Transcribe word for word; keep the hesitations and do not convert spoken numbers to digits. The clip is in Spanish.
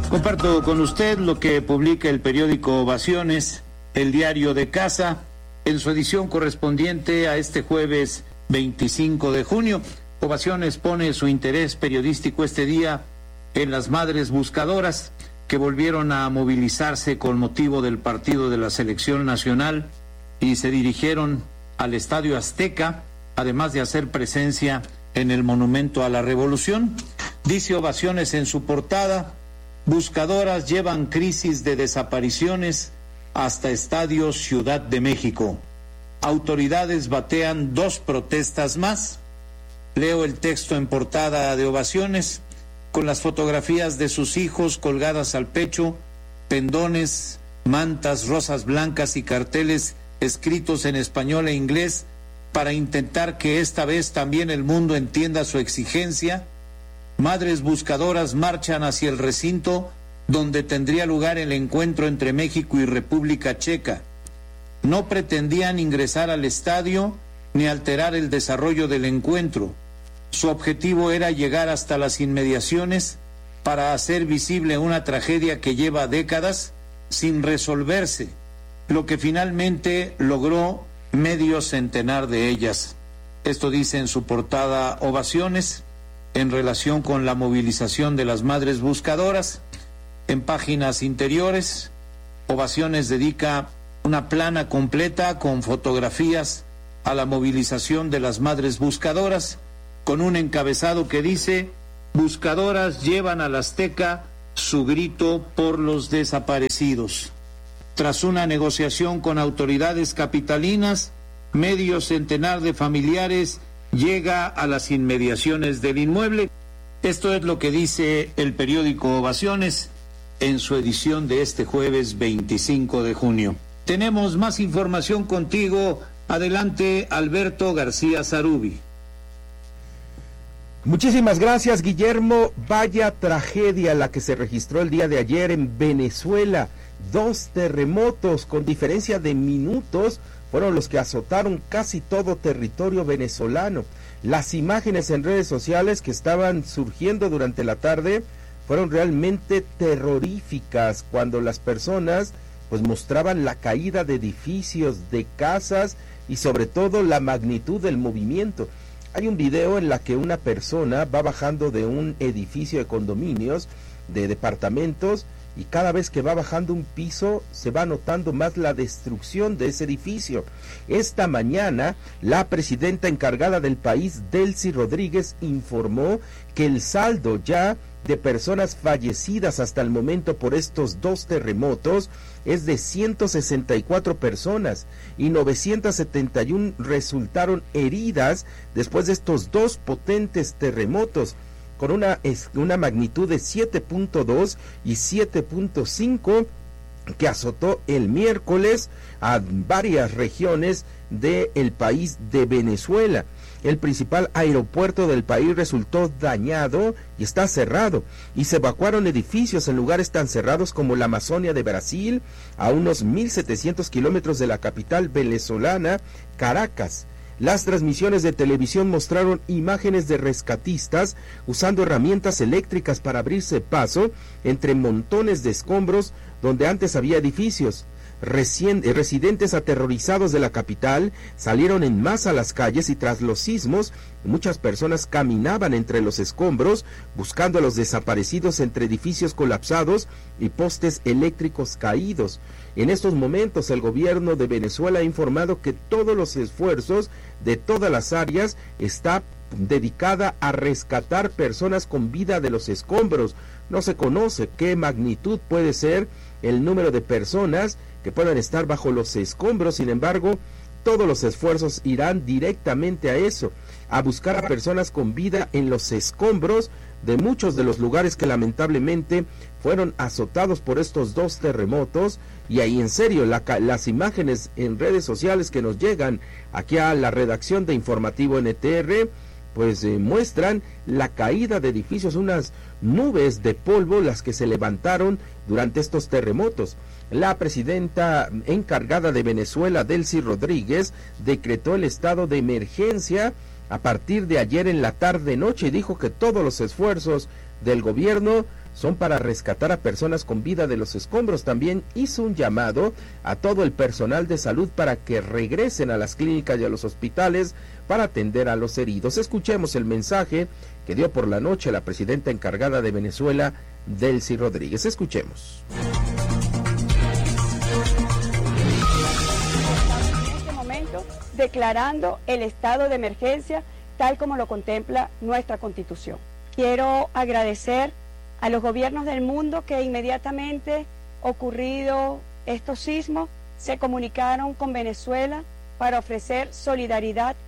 Comparto con usted lo que publica el periódico Ovaciones, el diario de casa, en su edición correspondiente a este jueves veinticinco de junio. Ovaciones pone su interés periodístico este día en las madres buscadoras que volvieron a movilizarse con motivo del partido de la selección nacional y se dirigieron al Estadio Azteca, además de hacer presencia en el Monumento a la Revolución. Dice Ovaciones en su portada: buscadoras llevan crisis de desapariciones hasta Estadio Ciudad de México. Autoridades batean dos protestas más. Leo el texto en portada de Ovaciones, con las fotografías de sus hijos colgadas al pecho, pendones, mantas, rosas blancas y carteles escritos en español e inglés para intentar que esta vez también el mundo entienda su exigencia. Madres buscadoras marchan hacia el recinto donde tendría lugar el encuentro entre México y República Checa. No pretendían ingresar al estadio ni alterar el desarrollo del encuentro. Su objetivo era llegar hasta las inmediaciones para hacer visible una tragedia que lleva décadas sin resolverse, lo que finalmente logró medio centenar de ellas. Esto dice en su portada Ovaciones, en relación con la movilización de las madres buscadoras. En páginas interiores, Ovaciones dedica una plana completa con fotografías a la movilización de las madres buscadoras, con un encabezado que dice: buscadoras llevan al Azteca su grito por los desaparecidos. Tras una negociación con autoridades capitalinas, medio centenar de familiares llega a las inmediaciones del inmueble. Esto es lo que dice el periódico Ovaciones en su edición de este jueves veinticinco de junio. Tenemos más información contigo. Adelante, Alberto García Zarubi. Muchísimas gracias, Guillermo. Vaya tragedia la que se registró el día de ayer en Venezuela. Dos terremotos con diferencia de minutos fueron los que azotaron casi todo territorio venezolano. Las imágenes en redes sociales que estaban surgiendo durante la tarde fueron realmente terroríficas, cuando las personas pues mostraban la caída de edificios, de casas y sobre todo la magnitud del movimiento. Hay un video en la que una persona va bajando de un edificio de condominios, de departamentos, y cada vez que va bajando un piso se va notando más la destrucción de ese edificio. Esta mañana la presidenta encargada del país, Delcy Rodríguez, informó que el saldo ya de personas fallecidas hasta el momento por estos dos terremotos es de ciento sesenta y cuatro personas y novecientas setenta y uno resultaron heridas después de estos dos potentes terremotos, con una, una magnitud de siete punto dos y siete punto cinco que azotó el miércoles a varias regiones del país de Venezuela. El principal aeropuerto del país resultó dañado y está cerrado, y se evacuaron edificios en lugares tan cerrados como la Amazonia de Brasil, a unos mil setecientos kilómetros de la capital venezolana, Caracas. Las transmisiones de televisión mostraron imágenes de rescatistas usando herramientas eléctricas para abrirse paso entre montones de escombros donde antes había edificios. Recien, residentes aterrorizados de la capital salieron en masa a las calles, y tras los sismos muchas personas caminaban entre los escombros buscando a los desaparecidos entre edificios colapsados y postes eléctricos caídos. En estos momentos el gobierno de Venezuela ha informado que todos los esfuerzos de todas las áreas está dedicada a rescatar personas con vida de los escombros. No se conoce qué magnitud puede ser el número de personas que puedan estar bajo los escombros. Sin embargo, todos los esfuerzos irán directamente a eso, a buscar a personas con vida en los escombros de muchos de los lugares que lamentablemente fueron azotados por estos dos terremotos. Y ahí, en serio, la, las imágenes en redes sociales que nos llegan aquí a la redacción de Informativo N T R, pues eh, muestran la caída de edificios, unas nubes de polvo las que se levantaron durante estos terremotos. La presidenta encargada de Venezuela, Delcy Rodríguez, decretó el estado de emergencia a partir de ayer en la tarde-noche y dijo que todos los esfuerzos del gobierno son para rescatar a personas con vida de los escombros. También hizo un llamado a todo el personal de salud para que regresen a las clínicas y a los hospitales para atender a los heridos. Escuchemos el mensaje que dio por la noche la presidenta encargada de Venezuela, Delcy Rodríguez. Escuchemos. En este momento, declarando el estado de emergencia tal como lo contempla nuestra Constitución. Quiero agradecer a los gobiernos del mundo que inmediatamente ocurrido estos sismos se comunicaron con Venezuela para ofrecer solidaridad